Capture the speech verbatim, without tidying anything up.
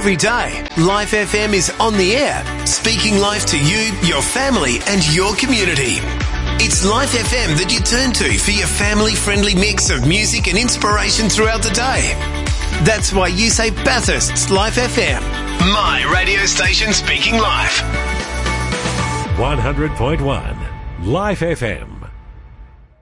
every day, Life F M is on the air, speaking life to you, your family and your community. It's Life F M that you turn to for your family-friendly mix of music and inspiration throughout the day. That's why you say Bathurst's Life F M. My radio station speaking life. one hundred point one Life F M.